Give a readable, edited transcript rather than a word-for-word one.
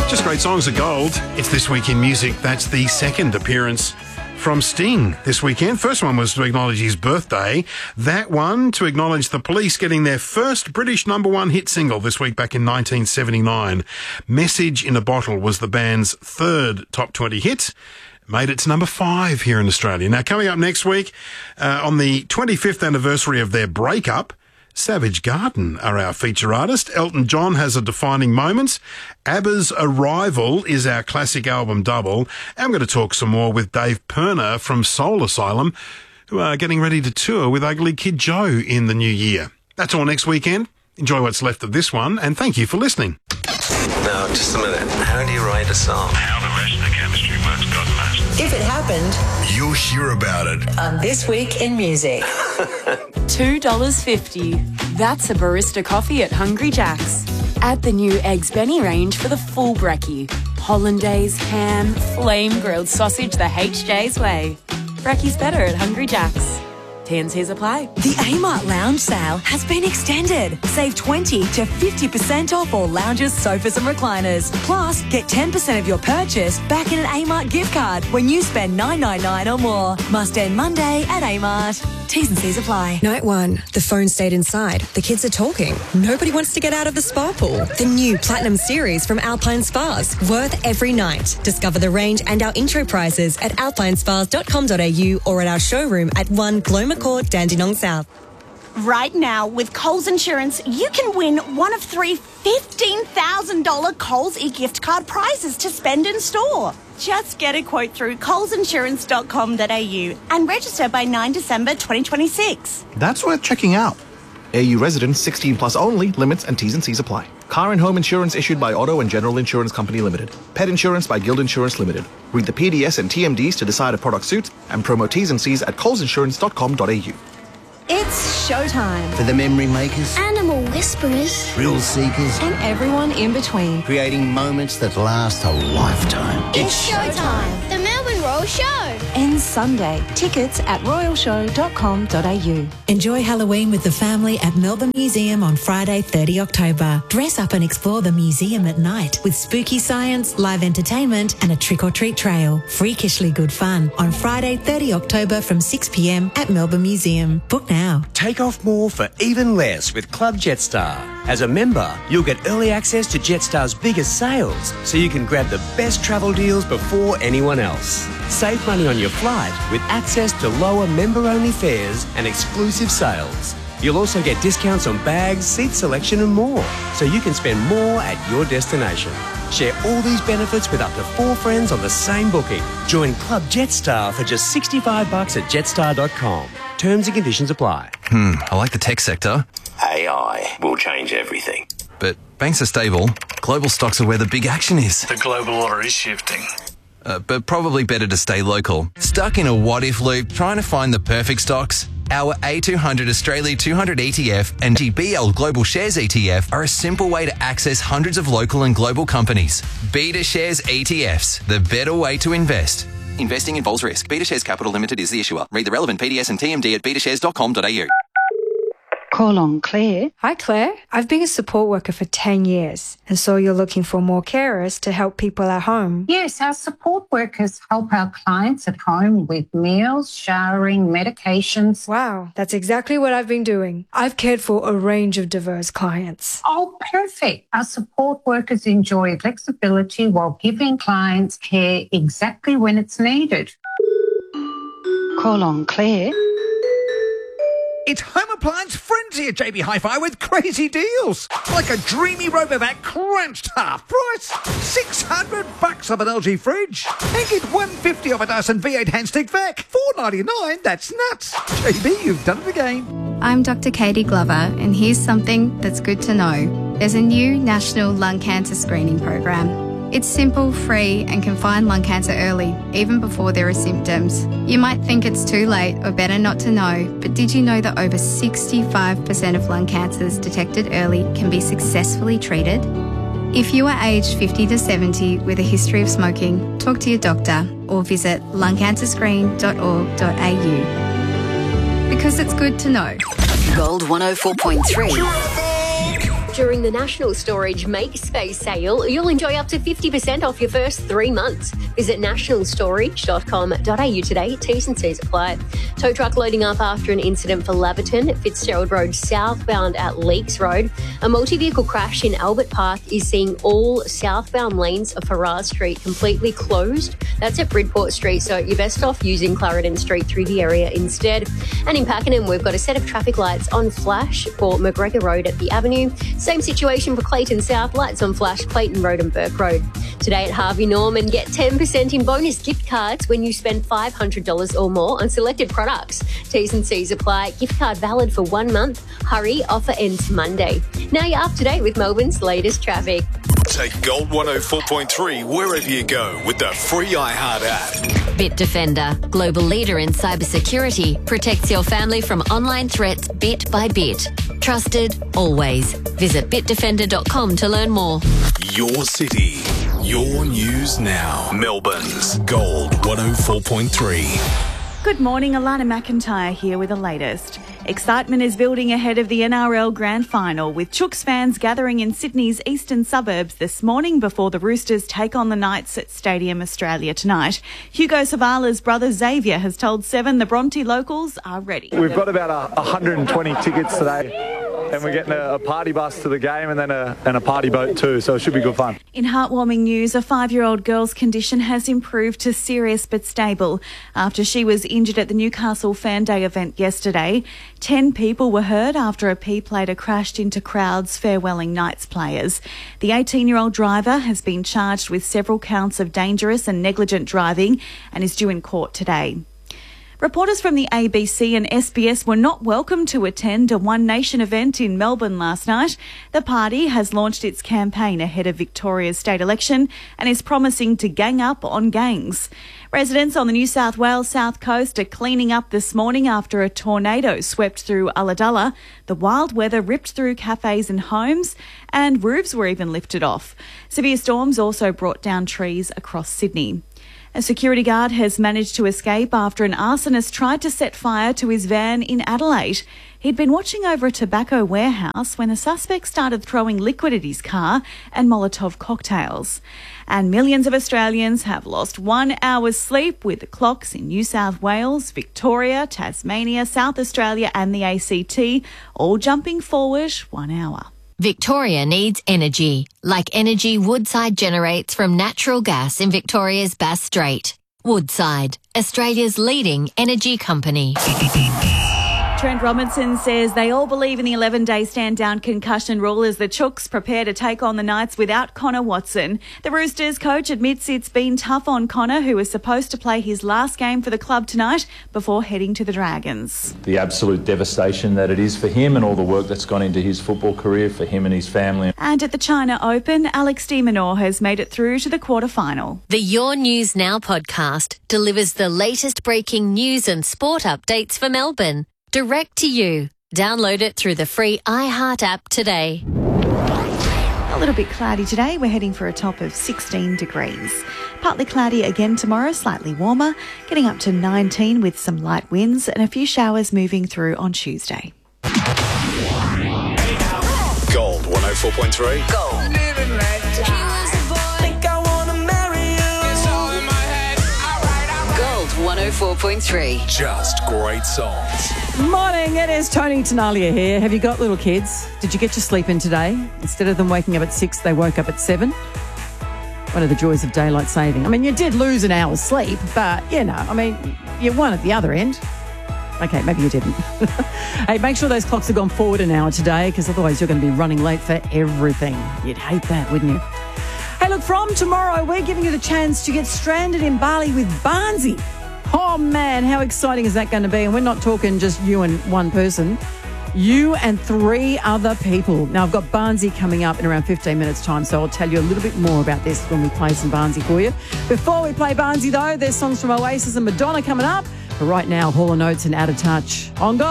Just great songs of gold. It's This Week in Music. That's the second appearance from Sting this weekend. First one was to acknowledge his birthday. That one to acknowledge the Police getting their first British #1 hit single this week back in 1979. Message in a Bottle was the band's third top 20 hit. Made it to number 5 here in Australia. Now, coming up next week, on the 25th anniversary of their breakup, Savage Garden are our feature artist. Elton John has a defining moment. ABBA's Arrival is our classic album double. And I'm going to talk some more with Dave Perner from Soul Asylum, who are getting ready to tour with Ugly Kid Joe in the new year. That's all next weekend. Enjoy what's left of this one, and thank you for listening. Now, just a minute. How do you write a song? How the rest of the chemistry works, God knows. If it happened, you'll hear about it on This Week in Music. $2.50. That's a barista coffee at Hungry Jack's. Add the new Eggs Benny range for the full brekkie. Hollandaise, ham, flame grilled sausage the HJ's way. Brekkie's better at Hungry Jack's. T&Cs apply. The Amart Lounge sale has been extended. Save 20 to 50% off all lounges, sofas and recliners. Plus, get 10% of your purchase back in an Amart gift card when you spend $9.99 or more. Must end Monday at Amart. T&Cs apply. Night 1. The phone stayed inside. The kids are talking. Nobody wants to get out of the spa pool. The new Platinum Series from Alpine Spas. Worth every night. Discover the range and our intro prices at alpinespas.com.au or at our showroom at 1 Gloma Court, Dandenong South. Right now, with Coles Insurance, you can win one of 3 $15,000 Coles e-gift card prizes to spend in store. Just get a quote through colesinsurance.com.au and register by 9 December 2026. That's worth checking out. AU residents 16 plus only. Limits and T's and C's apply. Car and home insurance issued by Auto and General Insurance Company Limited. Pet insurance by Guild Insurance Limited. Read the PDS and TMDs to decide a product suits and promo T's and C's at colesinsurance.com.au. It's showtime. For the memory makers, animal whisperers, thrill seekers, and everyone in between. Creating moments that last a lifetime. It's showtime. The Melbourne Royal Show. Ends Sunday. Tickets at royalshow.com.au. Enjoy Halloween with the family at Melbourne Museum on Friday, 30 October. Dress up and explore the museum at night with spooky science, live entertainment and a trick-or-treat trail. Freakishly good fun on Friday, 30 October from 6 p.m. at Melbourne Museum. Book now. Take off more for even less with Club Jetstar. As a member, you'll get early access to Jetstar's biggest sales, so you can grab the best travel deals before anyone else. Save money on your flight with access to lower member-only fares and exclusive sales. You'll also get discounts on bags, seat selection and more, so you can spend more at your destination. Share all these benefits with up to 4 friends on the same booking. Join Club Jetstar for just $65 at jetstar.com. Terms and conditions apply. I like the tech sector. AI will change everything. But banks are stable. Global stocks are where the big action is. The global order is shifting. But probably better to stay local. Stuck in a what-if loop trying to find the perfect stocks? Our A200 Australia 200 ETF and GBL Global Shares ETF are a simple way to access hundreds of local and global companies. Beta Shares ETFs, the better way to invest. Investing involves risk. Beta Shares Capital Limited is the issuer. Read the relevant PDS and TMD at betashares.com.au. Call on Claire. Hi, Claire. I've been a support worker for 10 years and so you're looking for more carers to help people at home. Yes, our support workers help our clients at home with meals, showering, medications. Wow, that's exactly what I've been doing. I've cared for a range of diverse clients. Oh, perfect. Our support workers enjoy flexibility while giving clients care exactly when it's needed. Call on Claire. It's Home Appliance Frenzy at JB Hi-Fi with crazy deals. Like a dreamy Robovac crunched half price. $600 off an LG fridge. And get $150 off a Dyson V8 handstick vac. $4.99, that's nuts. JB, you've done it again. I'm Dr. Katie Glover, and here's something that's good to know. There's a new national lung cancer screening program. It's simple, free, and can find lung cancer early, even before there are symptoms. You might think it's too late or better not to know, but did you know that over 65% of lung cancers detected early can be successfully treated? If you are aged 50 to 70 with a history of smoking, talk to your doctor or visit lungcancerscreen.org.au. Because it's good to know. Gold 104.3. During the National Storage Make Space sale, you'll enjoy up to 50% off your first 3 months. Visit nationalstorage.com.au today. T's and C's apply. Tow truck loading up after an incident for Laverton at Fitzgerald Road southbound at Leaks Road. A multi-vehicle crash in Albert Park is seeing all southbound lanes of Faraz Street completely closed. That's at Bridport Street, so you're best off using Clarendon Street through the area instead. And in Pakenham, we've got a set of traffic lights on flash for McGregor Road at the Avenue. Same situation for Clayton South, lights on flash, Clayton Road and Burke Road. Today at Harvey Norman, get 10% in bonus gift cards when you spend $500 or more on selected products. T's and C's apply. Gift card valid for 1 month. Hurry, offer ends Monday. Now you're up to date with Melbourne's latest traffic. Take Gold 104.3 wherever you go with the free iHeart app. Bitdefender, global leader in cybersecurity, protects your family from online threats bit by bit. Trusted, always. Visit bitdefender.com to learn more. Your city, your news now. Melbourne's Gold 104.3. Good morning, Alana McIntyre here with the latest. Excitement is building ahead of the NRL Grand Final, with Chooks fans gathering in Sydney's eastern suburbs this morning before the Roosters take on the Knights at Stadium Australia tonight. Hugo Savala's brother Xavier has told Seven the Bronte locals are ready. We've got about 120 tickets today. And we're getting a party bus to the game and then a party boat too, so it should be good fun. In heartwarming news, a 5-year-old girl's condition has improved to serious but stable after she was injured at the Newcastle Fan Day event yesterday. 10 people were hurt after a P-plater crashed into crowds farewelling Knights players. The 18-year-old driver has been charged with several counts of dangerous and negligent driving and is due in court today. Reporters from the ABC and SBS were not welcome to attend a One Nation event in Melbourne last night. The party has launched its campaign ahead of Victoria's state election and is promising to gang up on gangs. Residents on the New South Wales South Coast are cleaning up this morning after a tornado swept through Ulladulla. The wild weather ripped through cafes and homes, and roofs were even lifted off. Severe storms also brought down trees across Sydney. A security guard has managed to escape after an arsonist tried to set fire to his van in Adelaide. He'd been watching over a tobacco warehouse when a suspect started throwing liquid at his car and Molotov cocktails. And millions of Australians have lost 1 hour's sleep with the clocks in New South Wales, Victoria, Tasmania, South Australia and the ACT all jumping forward 1 hour. Victoria needs energy, like energy Woodside generates from natural gas in Victoria's Bass Strait. Woodside, Australia's leading energy company. Trent Robinson says they all believe in the 11-day stand-down concussion rule as the Chooks prepare to take on the Knights without Connor Watson. The Roosters coach admits it's been tough on Connor, who was supposed to play his last game for the club tonight before heading to the Dragons. The absolute devastation that it is for him and all the work that's gone into his football career for him and his family. And at the China Open, Alex de Minaur has made it through to the quarterfinal. The Your News Now podcast delivers the latest breaking news and sport updates for Melbourne. Direct to you. Download it through the free iHeart app today. A little bit cloudy today. We're heading for a top of 16 degrees. Partly cloudy again tomorrow, slightly warmer, getting up to 19 with some light winds and a few showers moving through on Tuesday. Gold 104.3. Gold. Gold 104.3. Just great songs. Morning, it is Tony Tenalia here. Have you got little kids? Did you get your sleep in today? Instead of them waking up at 6, they woke up at 7. One of the joys of daylight saving. I mean, you did lose an hour's sleep, but, you won at the other end. Okay, maybe you didn't. Hey, make sure those clocks have gone forward an hour today, because otherwise you're going to be running late for everything. You'd hate that, wouldn't you? Hey, look, from tomorrow, we're giving you the chance to get stranded in Bali with Barnsey. Oh, man, how exciting is that going to be? And we're not talking just you and one person. You and 3 other people. Now, I've got Barnsey coming up in around 15 minutes' time, so I'll tell you a little bit more about this when we play some Barnsey for you. Before we play Barnsey, though, there's songs from Oasis and Madonna coming up. But right now, Hall & Oates and Out of Touch. On Go.